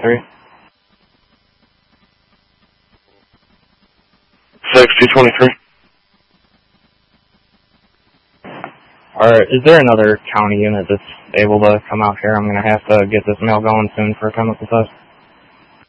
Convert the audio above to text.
223. 223. Alright, is there another county unit that's able to come out here? I'm going to have to get this mail going soon for a chemical test.